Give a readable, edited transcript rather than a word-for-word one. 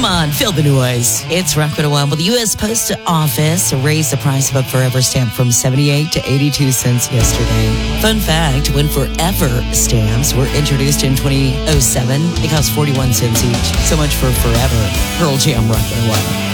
on, fill the noise. It's Rock 101. Well, the U.S. Post Office raised the price of a Forever stamp from 78 to 82 cents yesterday. Fun fact, when Forever stamps were introduced in 2007, they cost 41 cents each. So much for Forever. Pearl Jam, Rock 101.